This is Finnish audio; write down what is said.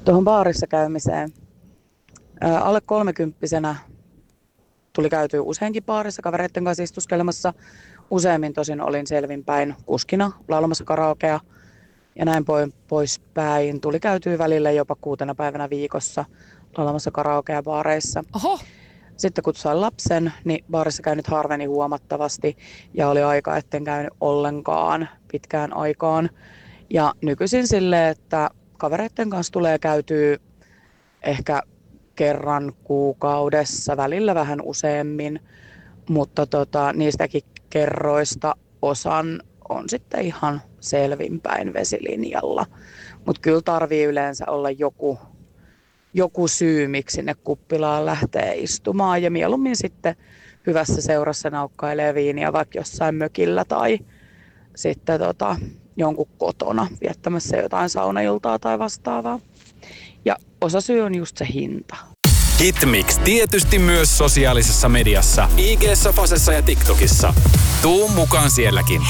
Tuohon baarissa käymiseen. Alle 30-vuotiaana tuli käytyä useinkin baarissa kavereiden kanssa istuskelemassa. Useimmin tosin olin selvinpäin kuskina laulamassa karaokea ja näin poispäin. Tuli käytyä välillä jopa 6 päivänä viikossa laulamassa karaokea baareissa. Oho! Sitten kun sain lapsen, niin baarissa käynyt harveni huomattavasti ja oli aika, etten käynyt ollenkaan pitkään aikaan. Ja nykyisin silleen, että kavereiden kanssa tulee käytyä ehkä kerran kuukaudessa, välillä vähän useammin, mutta niistäkin kerroista osan on sitten ihan selvinpäin vesilinjalla. Mutta kyllä tarvii yleensä olla joku syy, miksi sinne kuppilaan lähtee istumaan ja mieluummin sitten hyvässä seurassa naukkailee viiniä vaikka jossain mökillä tai sitten jonkun kotona viettämässä jotain saunailtaa tai vastaavaa. Ja osasyy on just se hinta. Hitmix tietysti myös sosiaalisessa mediassa. IG:ssä, Facessa ja TikTokissa. Tuu mukaan sielläkin.